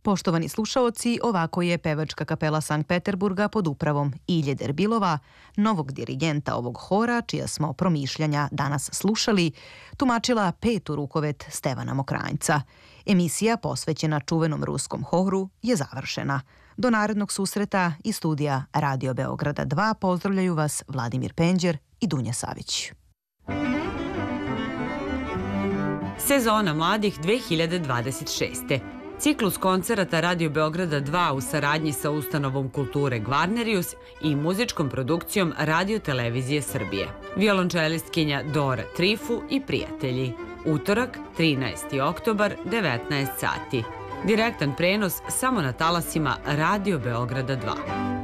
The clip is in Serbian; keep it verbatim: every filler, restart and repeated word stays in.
Poštovani slušaoci, ovako je pevačka kapela Sankt Peterburga pod upravom Ilje Derbilova, novog dirigenta ovog hora, čija smo promišljanja danas slušali, tumačila petu rukovet Stevana Mokranjca. Emisija posvećena čuvenom ruskom horu je završena. Do narednog susreta iz studija Radio Beograda dva pozdravljaju vas Vladimir Penđer i Dunja Savić. Sezona mladih dve hiljade dvadeset šeste. Ciklus koncerata Radio Beograda dva u saradnji sa ustanovom kulture Gvarnerius i muzičkom produkcijom Radio Televizije Srbije. Violončelistkinja Dora Trifu i prijatelji. Utorak, trinaesti oktobar, devetnaest sati. Direktan prenos samo na talasima Radio Beograda dva.